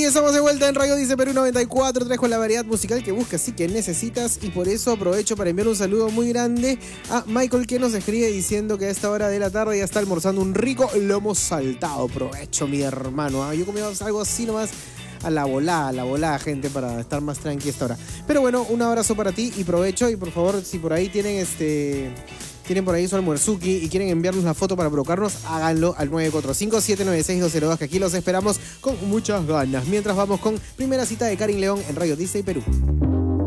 estamos de vuelta en Radio Dice Perú 94.3 con la variedad musical que buscas y que necesitas. Y por eso aprovecho para enviar un saludo muy grande a Michael, que nos escribe diciendo que a esta hora de la tarde ya está almorzando un rico lomo saltado. Provecho, mi hermano. Yo comí algo así nomás a la volada, gente, para estar más tranqui a esta hora. Pero bueno, un abrazo para ti y provecho. Y por favor, si por ahí tienen por ahí su almuerzuki y quieren enviarnos la foto para provocarnos, háganlo al 945-796-202, que aquí los esperamos con muchas ganas. Mientras vamos con primera cita de Karin León en Radio Dice Perú.